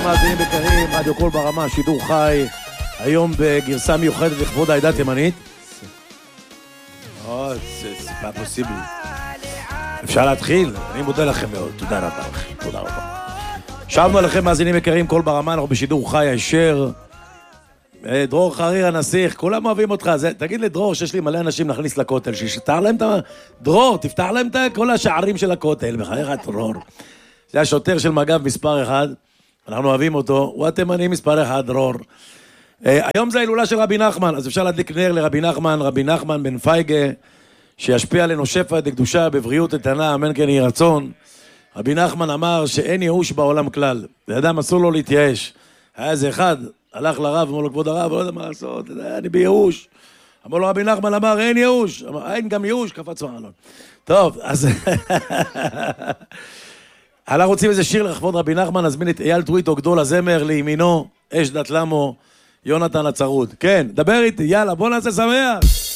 מאזינים יקרים, רדיו קול ברמה, שידור חי, היום בגרסה מיוחדת לכבוד העדה התימנית. זה pas possible. אפשר להתחיל? אני מודה לכם מאוד, תודה רבה לכם, תודה רבה. שבנו עליכם מאזינים יקרים, קול ברמה, אנחנו בשידור חי הישר. דרור חריר הנסיך, כולם אוהבים אותך. תגיד לדרור שיש לי מלא אנשים להכניס לכותל, שיפתח להם את דרור, תפתח להם את כל השערים של הכותל, בחייך דרור. זה השוטר של מג"ב מספר 1, אנחנו אוהבים אותו, הוא התימני מספר 1, דרור. היום זה ההילולה של רבי נחמן, אז אפשר להדליק נר לרבי נחמן, רבי נחמן בן פייגה, שישפיע עלינו שפע דקדושה בבריאות איתנה, אמן כן יהי רצון. רבי נחמן אמר שאין ייאוש בעולם כלל, לאדם אסור לו להתייאש. היה איזה אחד, הלך לרב, אמר לו כבוד הרב, לא יודע מה לעשות, אני בייאוש. אמר לו רבי נחמן, אמר אין ייאוש, אמר אין גם ייאוש, קפץ מעלון. טוב, אז אנחנו רוצים איזה שיר לכבוד רבי נחמן, נזמין את אייל טוויטו גדול הזמר לימינו, אש דת למו, יונתן הצרוד. כן, דבר איתי, יאללה, בוא נעשה שמח.